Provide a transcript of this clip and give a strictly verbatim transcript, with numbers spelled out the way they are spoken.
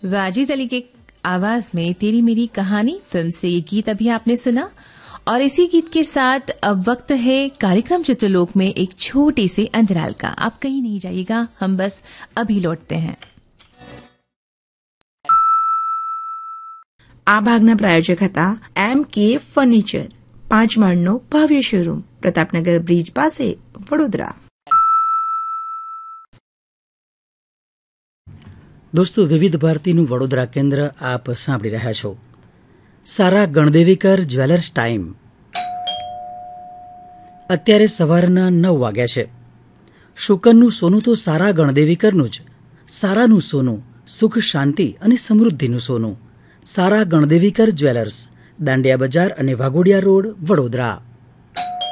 वाजिद अली के आवाज में तेरी मेरी कहानी फिल्म से ये गीत अभी आपने सुना। और इसी गीत के साथ अब वक्त है कार्यक्रम चित्रलोक में एक छोटे से अंतराल का। आप कहीं नहीं जाइएगा, हम बस अभी लौटते हैं। આ ભાગના પ્રાયોજક હતા એમ કે ફર્નિચર, પાંચ માળનો ભવ્ય શોરૂમ, પ્રતાપનગર બ્રિજ પાસે, વડોદરા। દોસ્તો, વિવિધ ભારતીનું વડોદરા કેન્દ્ર આપ સાંભળી રહ્યા છો। સારા ગણદેવીકર જ્વેલર્સ ટાઈમ અત્યારે સવારના નવ વાગ્યા છે। શુકનનું સોનું તો સારા ગણદેવીકરનું જ। સારાનું સોનું, સુખ શાંતિ અને સમૃદ્ધિનું સોનું। સારા ગણદેવીકર જ્વેલર્સ, દાંડિયા બજાર અને વાઘોડિયા રોડ, વડોદરા।